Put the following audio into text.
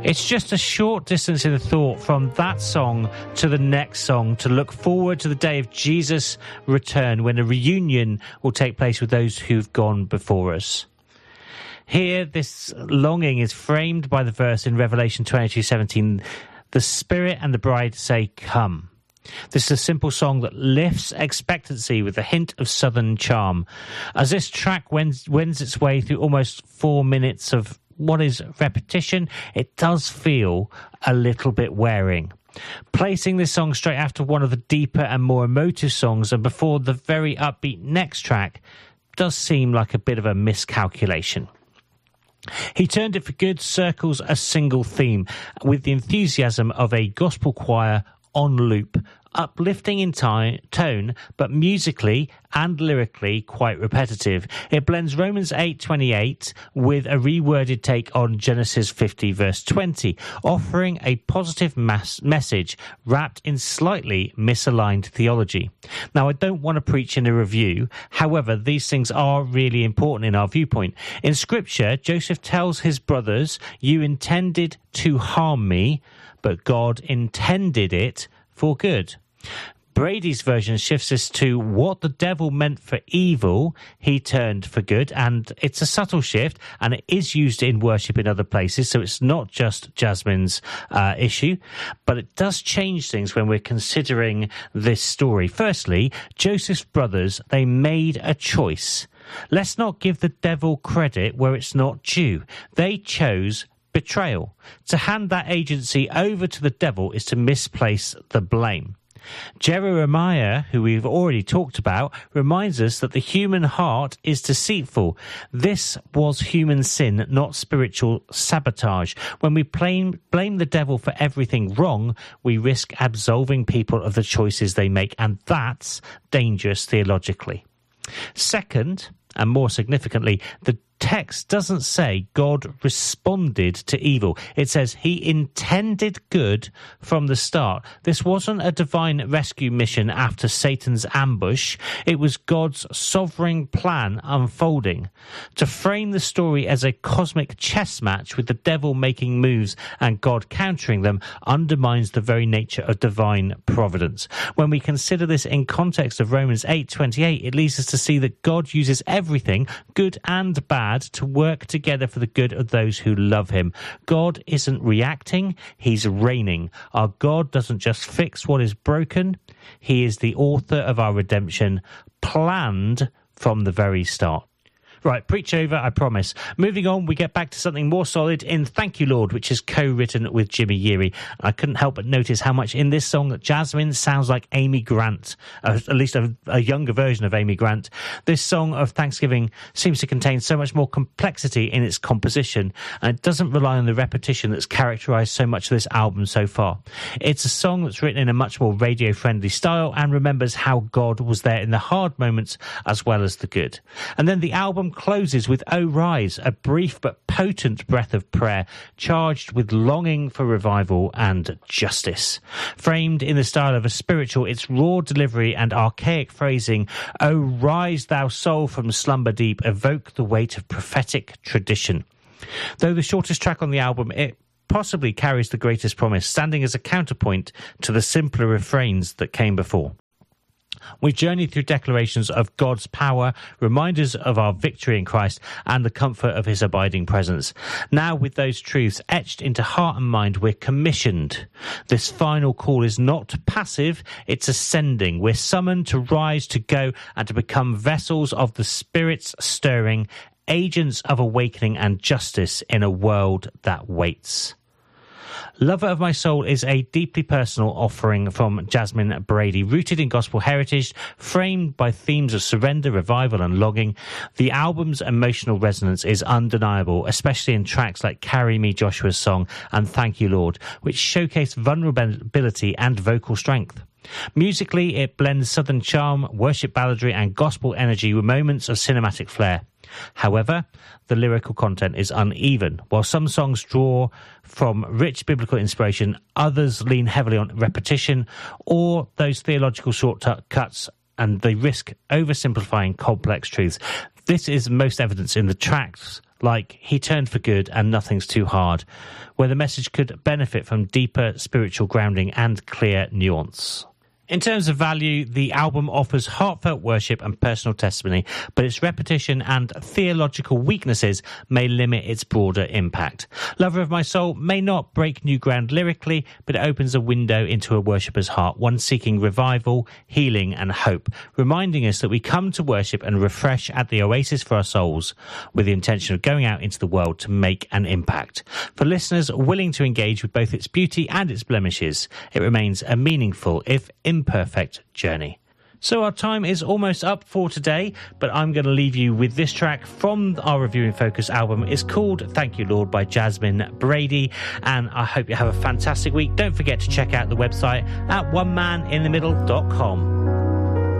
It's just a short distance in thought from that song to the next song to look forward to the day of Jesus' return, when a reunion will take place with those who've gone before us. Here, this longing is framed by the verse in Revelation 22:17, "The Spirit and the bride say, 'Come.'" This is a simple song that lifts expectancy with a hint of southern charm. As this track wends its way through almost 4 minutes of what is repetition, it does feel a little bit wearing. Placing this song straight after one of the deeper and more emotive songs and before the very upbeat next track does seem like a bit of a miscalculation. He Turned It for Good circles a single theme with the enthusiasm of a gospel choir on loop, uplifting in tone, but musically and lyrically quite repetitive. It blends Romans 8:28 with a reworded take on Genesis 50 verse 20, offering a positive message wrapped in slightly misaligned theology. Now, I don't want to preach in a review. However, these things are really important in our viewpoint. In Scripture, Joseph tells his brothers, "You intended to harm me, but God intended it for good." Brady's version shifts this to what the devil meant for evil, he turned for good, and it's a subtle shift, and it is used in worship in other places, so it's not just Jasmine's issue, but it does change things when we're considering this story. Firstly, Joseph's brothers, they made a choice. Let's not give the devil credit where it's not due. They chose betrayal. To hand that agency over to the devil is to misplace the blame. Jeremiah, who we've already talked about, reminds us that the human heart is deceitful. This was human sin, not spiritual sabotage. When we blame the devil for everything wrong, we risk absolving people of the choices they make, and that's dangerous theologically. Second, and more significantly, the text doesn't say God responded to evil. It says he intended good from the start. This wasn't a divine rescue mission after Satan's ambush. It was God's sovereign plan unfolding. To frame the story as a cosmic chess match with the devil making moves and God countering them undermines the very nature of divine providence. When we consider this in context of Romans 8:28, it leads us to see that God uses everything, good and bad, to work together for the good of those who love him. God isn't reacting, he's reigning. Our God doesn't just fix what is broken, he is the author of our redemption, planned from the very start. Right, preach over, I promise. Moving on, we get back to something more solid in Thank You, Lord, which is co-written with Jimmy Yeary. I couldn't help but notice how much in this song that Jasmine sounds like Amy Grant, at least a younger version of Amy Grant. This song of Thanksgiving seems to contain so much more complexity in its composition, and it doesn't rely on the repetition that's characterised so much of this album so far. It's a song that's written in a much more radio-friendly style and remembers how God was there in the hard moments as well as the good. And then the album closes with "Oh Rise," a brief but potent breath of prayer, charged with longing for revival and justice. Framed in the style of a spiritual, its raw delivery and archaic phrasing, "Oh rise thou soul from slumber deep," evoke the weight of prophetic tradition. Though the shortest track on the album, it possibly carries the greatest promise, standing as a counterpoint to the simpler refrains that came before. We've journeyed through declarations of God's power, reminders of our victory in Christ, and the comfort of his abiding presence. Now, with those truths etched into heart and mind, we're commissioned. This final call is not passive, it's ascending. We're summoned to rise, to go, and to become vessels of the Spirit's stirring, agents of awakening and justice in a world that waits. Lover of My Soul is a deeply personal offering from Jasmine Brady, rooted in gospel heritage, framed by themes of surrender, revival and longing. The album's emotional resonance is undeniable, especially in tracks like Carry Me, Joshua's Song, and Thank You, Lord, which showcase vulnerability and vocal strength. Musically, it blends southern charm, worship balladry and gospel energy with moments of cinematic flair. However, the lyrical content is uneven. While some songs draw from rich biblical inspiration, others lean heavily on repetition or those theological shortcuts and they risk oversimplifying complex truths. This is most evidence in the tracks like He Turned for Good and Nothing's Too Hard, where the message could benefit from deeper spiritual grounding and clear nuance. In terms of value, the album offers heartfelt worship and personal testimony, but its repetition and theological weaknesses may limit its broader impact. Lover of My Soul may not break new ground lyrically, but it opens a window into a worshipper's heart, one seeking revival, healing and hope, reminding us that we come to worship and refresh at the oasis for our souls with the intention of going out into the world to make an impact. For listeners willing to engage with both its beauty and its blemishes, it remains a meaningful, if imperfect, journey. So our time is almost up for today, but I'm going to leave you with this track from our Review in Focus album. It's called Thank You Lord by Jasmine Brady, and I hope you have a fantastic week. Don't forget to check out the website at onemaninthemiddle.com.